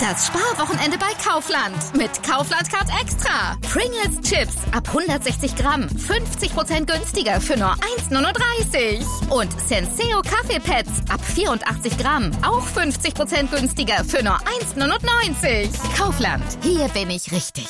Das Sparwochenende bei Kaufland. Mit Kaufland Card Extra. Pringles Chips ab 160 Gramm. 50% günstiger für nur 1,39 €. Und Senseo Kaffeepads ab 84 Gramm. Auch 50% günstiger für nur 1,99 €. Kaufland. Hier bin ich richtig.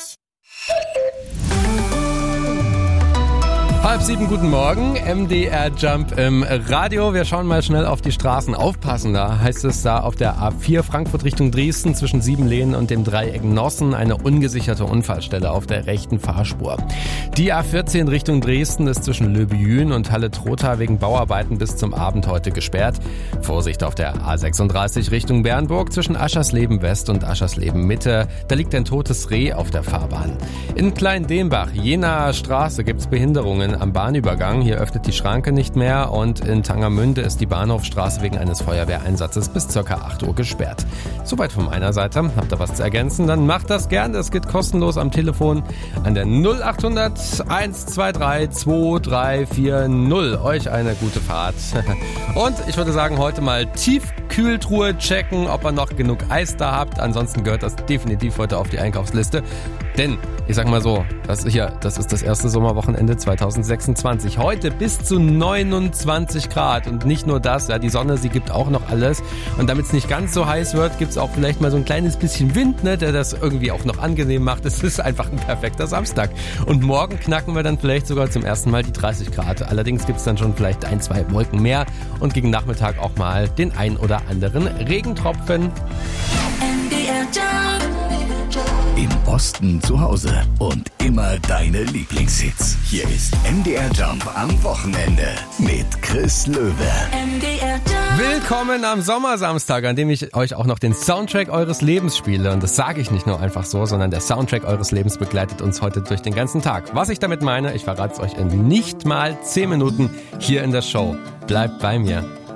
6:30, guten Morgen, MDR Jump im Radio. Wir schauen mal schnell auf die Straßen. Aufpassen, da heißt es da auf der A4 Frankfurt Richtung Dresden zwischen Siebenlehnen und dem Dreieck Nossen eine ungesicherte Unfallstelle auf der rechten Fahrspur. Die A14 Richtung Dresden ist zwischen Löbejün und Halle-Trotha wegen Bauarbeiten bis zum Abend heute gesperrt. Vorsicht auf der A36 Richtung Bernburg zwischen Aschersleben West und Aschersleben Mitte. Da liegt ein totes Reh auf der Fahrbahn. In Klein-Dembach, Jenaer Straße, gibt's Behinderungen am Bahnübergang. Hier öffnet die Schranke nicht mehr und in Tangermünde ist die Bahnhofstraße wegen eines Feuerwehreinsatzes bis ca. 8 Uhr gesperrt. Soweit von meiner Seite. Habt ihr was zu ergänzen? Dann macht das gern. Das geht kostenlos am Telefon an der 0800 123 2340. Euch eine gute Fahrt. Und ich würde sagen, heute mal Tiefkühltruhe checken, ob ihr noch genug Eis da habt. Ansonsten gehört das definitiv heute auf die Einkaufsliste. Denn, ich sag mal so, das ist das erste Sommerwochenende 2026. Heute bis zu 29 Grad und nicht nur das, ja, die Sonne, sie gibt auch noch alles. Und damit es nicht ganz so heiß wird, gibt's auch vielleicht mal so ein kleines bisschen Wind, ne, der das irgendwie auch noch angenehm macht. Es ist einfach ein perfekter Samstag. Und morgen knacken wir dann vielleicht sogar zum ersten Mal die 30 Grad. Allerdings gibt's dann schon vielleicht 1-2 Wolken mehr und gegen Nachmittag auch mal den ein oder anderen Regentropfen. MDR Jump. Im Osten zu Hause und immer deine Lieblingshits. Hier ist MDR Jump am Wochenende mit Chris Löwe. MDR Jump. Willkommen am Sommersamstag, an dem ich euch auch noch den Soundtrack eures Lebens spiele. Und das sage ich nicht nur einfach so, sondern der Soundtrack eures Lebens begleitet uns heute durch den ganzen Tag. Was ich damit meine, ich verrate es euch in nicht mal 10 Minuten hier in der Show. Bleibt bei mir.